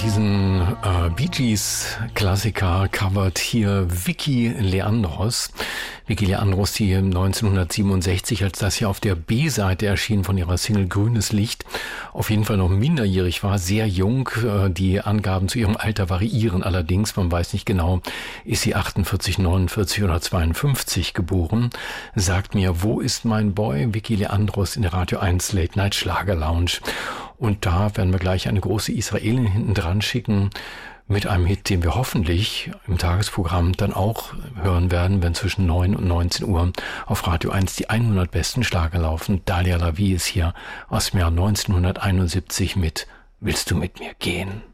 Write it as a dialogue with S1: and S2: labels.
S1: Diesen Bee Gees Klassiker covert hier Vicky Leandros. Vicky Leandros, die 1967, als das hier auf der B-Seite erschien von ihrer Single Grünes Licht, auf jeden Fall noch minderjährig war, sehr jung. Die Angaben zu ihrem Alter variieren allerdings. Man weiß nicht genau, ist sie 48, 49 oder 52 geboren. Sagt mir, wo ist mein Boy? Vicky Leandros in der Radio 1 Late Night Schlager Lounge. Und da werden wir gleich eine große Israelin hinten dran schicken mit einem Hit, den wir hoffentlich im Tagesprogramm dann auch hören werden, wenn zwischen 9 und 19 Uhr auf Radio 1 die 100 besten Schlager laufen. Dalia Lavi ist hier aus dem Jahr 1971 mit Willst du mit mir gehen?